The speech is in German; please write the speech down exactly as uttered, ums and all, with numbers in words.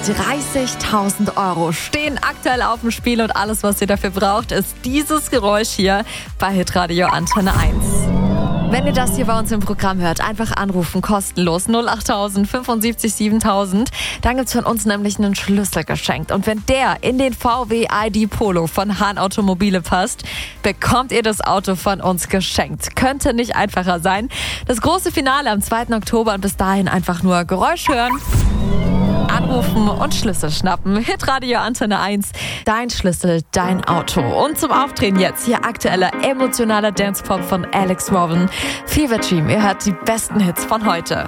dreißigtausend Euro stehen aktuell auf dem Spiel und alles, was ihr dafür braucht, ist dieses Geräusch hier bei Hitradio Antenne eins. Wenn ihr das hier bei uns im Programm hört, einfach anrufen, kostenlos null acht fünfundsiebzig siebentausend. Dann gibt's von uns nämlich einen Schlüssel geschenkt. Und wenn der in den V W I D Polo von Hahn Automobile passt, bekommt ihr das Auto von uns geschenkt. Könnte nicht einfacher sein. Das große Finale am zweiten Oktober und bis dahin einfach nur Geräusch hören, anrufen und Schlüssel schnappen. Hitradio Antenne eins, dein Schlüssel, dein Auto. Und zum Auftreten jetzt hier aktueller emotionaler Dance-Pop von Alex Warren. Fever Dream, ihr hört die besten Hits von heute.